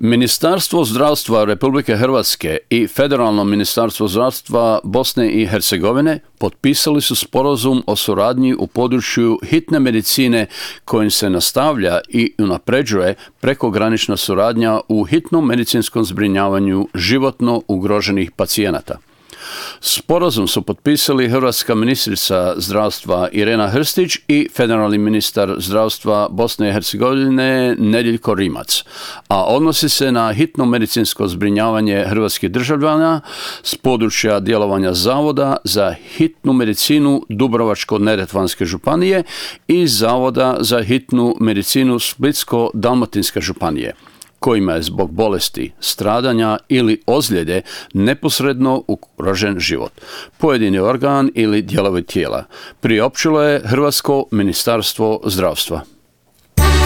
Ministarstvo zdravstva Republike Hrvatske i Federalno ministarstvo zdravstva Bosne i Hercegovine potpisali su sporazum o suradnji u području hitne medicine kojim se nastavlja i unapređuje prekogranična suradnja u hitnom medicinskom zbrinjavanju životno ugroženih pacijenata. Sporazum su potpisali hrvatska ministrica zdravstva Irena Hrstić i federalni ministar zdravstva Bosne i Hercegovine Nedjeljko Rimac, a odnosi se na hitno medicinsko zbrinjavanje hrvatskih državljana s područja djelovanja Zavoda za hitnu medicinu Dubrovačko-neretvanske županije i Zavoda za hitnu medicinu Splitsko-dalmatinske županije, kojima je zbog bolesti, stradanja ili ozljede neposredno ugrožen život, pojedini organ ili dijelovi tijela, priopćilo je Hrvatsko ministarstvo zdravstva.